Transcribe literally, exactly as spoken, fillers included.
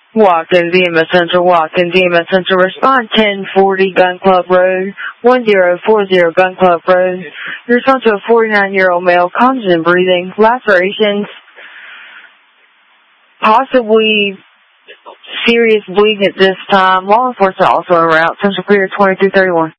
Watkins E M S Center, Watkins E M S Center, respond ten forty Gun Club Road, one zero four zero Gun Club Road. You respond to a forty-nine-year-old male, constant breathing, lacerations, possibly serious bleeding at this time. Law enforcement also en route. Central Clear twenty-two thirty-one.